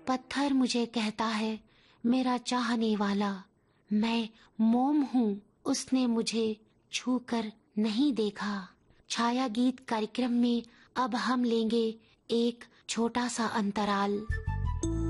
पत्थर मुझे कहता है मेरा चाहने वाला, मैं मोम हूँ उसने मुझे छूकर नहीं देखा। छाया गीत कार्यक्रम में अब हम लेंगे एक छोटा सा अंतराल।